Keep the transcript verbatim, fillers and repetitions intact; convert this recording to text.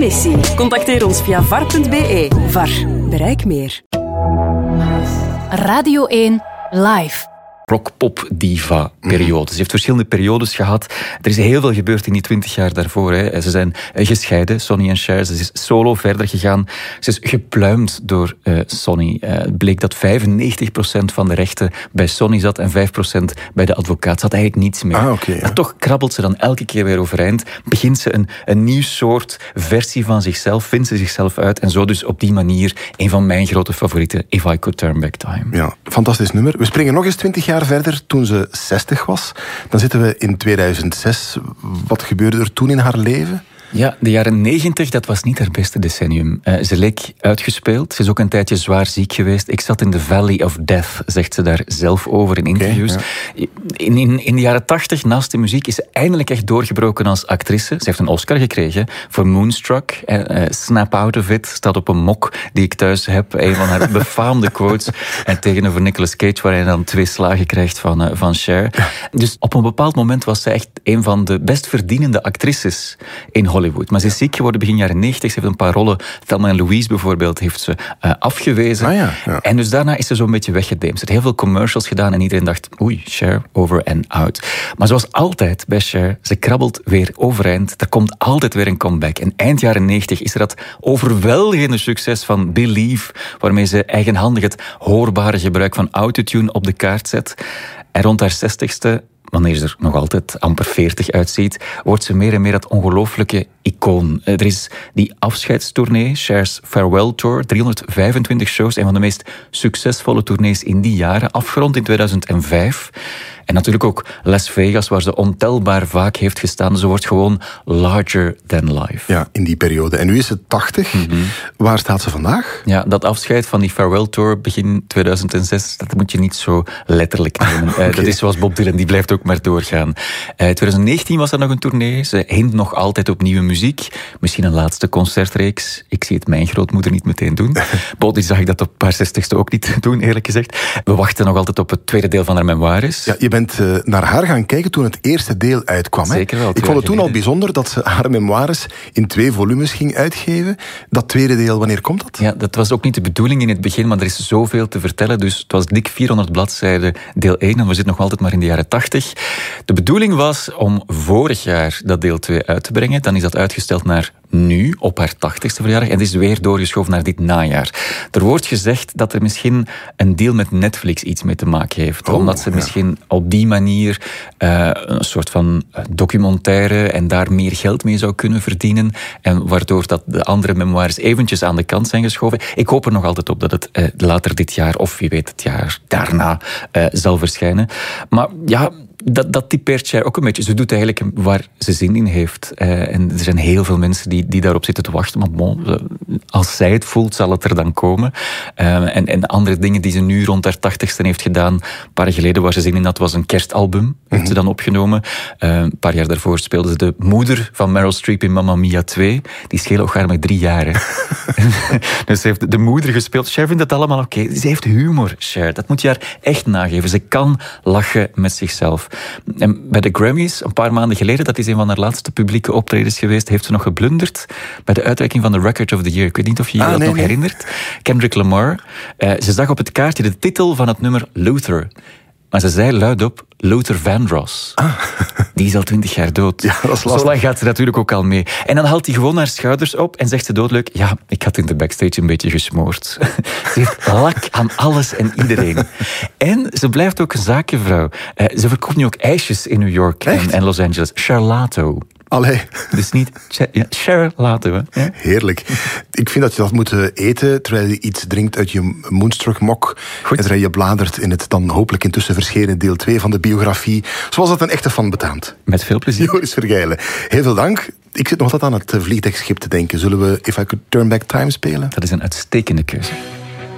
missie. Contacteer ons via var punt be. V A R. Bereik meer. Radio één Live. rock-pop-diva-periode. Ze heeft verschillende periodes gehad. Er is heel veel gebeurd in die twintig jaar daarvoor. Hè. Ze zijn gescheiden, Sonny en Cher. Ze is solo verder gegaan. Ze is gepluimd door uh, Sonny. Uh, het bleek dat vijfennegentig procent van de rechten bij Sonny zat en vijf procent bij de advocaat. Ze had eigenlijk niets meer. Ah, okay, ja. Maar toch krabbelt ze dan elke keer weer overeind. Begint ze een, een nieuw soort versie van zichzelf. Vindt ze zichzelf uit. En zo dus op die manier een van mijn grote favorieten. If I Could Turn Back Time. Ja, fantastisch nummer. We springen nog eens twintig jaar verder, toen ze zestig was. Dan zitten we in tweeduizend zes. Wat gebeurde er toen in haar leven? Ja, de jaren negentig, dat was niet haar beste decennium. Uh, ze leek uitgespeeld. Ze is ook een tijdje zwaar ziek geweest. Ik zat in the Valley of Death, zegt ze daar zelf over in interviews. Okay, ja. in, in, in de jaren tachtig, naast de muziek, is ze eindelijk echt doorgebroken als actrice. Ze heeft een Oscar gekregen voor Moonstruck. Uh, uh, Snap Out of It staat op een mok die ik thuis heb. Een van haar befaamde quotes. En tegenover Nicolas Cage, waar hij dan twee slagen krijgt van, uh, van Cher. Dus op een bepaald moment was ze echt een van de best verdienende actrices in Hollywood. Hollywood. Maar ze is ziek geworden begin jaren negentig. Ze heeft een paar rollen, Thelma en Louise bijvoorbeeld, heeft ze uh, afgewezen. Ah, ja, ja. En dus daarna is ze zo'n beetje weggedempt. Ze heeft heel veel commercials gedaan en iedereen dacht, oei, Cher, over en out. Maar zoals altijd bij Cher, ze krabbelt weer overeind. Er komt altijd weer een comeback. En eind jaren negentig is er dat overweldigende succes van Believe, waarmee ze eigenhandig het hoorbare gebruik van autotune op de kaart zet. En rond haar zestigste, wanneer ze er nog altijd amper veertig uitziet, wordt ze meer en meer dat ongelooflijke icoon. Er is die afscheidstournee, Cher's Farewell Tour, driehonderdvijfentwintig shows, een van de meest succesvolle tournees in die jaren, afgerond in tweeduizend vijf. En natuurlijk ook Las Vegas, waar ze ontelbaar vaak heeft gestaan. Ze wordt gewoon larger than life. Ja, in die periode. En nu is ze tachtig. Mm-hmm. Waar staat ze vandaag? Ja, dat afscheid van die Farewell Tour begin tweeduizend zes, dat moet je niet zo letterlijk nemen. Okay. Uh, dat is zoals Bob Dylan, die blijft ook maar doorgaan. Uh, twintig negentien was er nog een tournee. Ze hint nog altijd op nieuwe muziek. Misschien een laatste concertreeks. Ik zie het mijn grootmoeder niet meteen doen. Bob, die zag ik dat op haar zestigste ook niet doen, eerlijk gezegd. We wachten nog altijd op het tweede deel van haar memoires. Ja, je bent uh, naar haar gaan kijken toen het eerste deel uitkwam. Hè? Zeker wel. Ik vond het toen al bijzonder dat ze haar memoires in twee volumes ging uitgeven. Dat tweede deel, wanneer komt dat? Ja, dat was ook niet de bedoeling in het begin, maar er is zoveel te vertellen. Dus het was dik vierhonderd bladzijden deel één en we zitten nog altijd maar in de jaren tachtig. De bedoeling was om vorig jaar dat deel twee uit te brengen. Dan is dat uitgesteld naar nu, op haar tachtigste verjaardag. En het is weer doorgeschoven naar dit najaar. Er wordt gezegd dat er misschien een deal met Netflix iets mee te maken heeft. Oh, omdat ze ja. misschien op die manier uh, een soort van documentaire en daar meer geld mee zou kunnen verdienen. En waardoor dat de andere memoires eventjes aan de kant zijn geschoven. Ik hoop er nog altijd op dat het uh, later dit jaar, of wie weet het jaar daarna, uh, zal verschijnen. Maar ja, Dat, dat typeert Cher ook een beetje. Ze doet eigenlijk waar ze zin in heeft. Uh, en er zijn heel veel mensen die, die daarop zitten te wachten. Maar bon, als zij het voelt, zal het er dan komen. Uh, en, en andere dingen die ze nu rond haar tachtigste heeft gedaan. Een paar jaar geleden waar ze zin in had, was een kerstalbum. Mm-hmm. Heeft ze dan opgenomen. Uh, een paar jaar daarvoor speelde ze de moeder van Meryl Streep in Mamma Mia twee. Die schelen elkaar met drie jaar. Dus ze heeft de moeder gespeeld. Cher vindt het allemaal oké. Okay. Ze heeft humor, Cher. Dat moet je haar echt nageven. Ze kan lachen met zichzelf. En bij de Grammys, een paar maanden geleden, dat is een van haar laatste publieke optredens geweest, heeft ze nog geblunderd bij de uitreiking van de Record of the Year. Ik weet niet of je je ah, dat nee, nog nee. herinnert. Kendrick Lamar. Uh, ze zag op het kaartje de titel van het nummer Luther. Maar ze zei luidop Luther Vandross. Ah. Die is al twintig jaar dood. Ja, dat is lastig. Zo lang gaat ze natuurlijk ook al mee. En dan haalt hij gewoon haar schouders op en zegt ze doodleuk, ja, ik had in de backstage een beetje gesmoord. Ze heeft lak aan alles en iedereen. En ze blijft ook een zakenvrouw. Uh, ze verkoopt nu ook ijsjes in New York en, en Los Angeles. Charlato. Allee. Dus niet ja, Charlato. Hè? Ja? Heerlijk. Ik vind dat je dat moet eten terwijl je iets drinkt uit je Moonstruck-mok. En terwijl je bladert in het dan hopelijk intussen verschenen deel twee van de biografie. Zoals dat een echte fan betaamt. Met veel plezier. Joris Vergeilen. Heel veel dank. Ik zit nog altijd aan het vliegtuigschip te denken. Zullen we If I Could Turn Back Time spelen? Dat is een uitstekende keuze.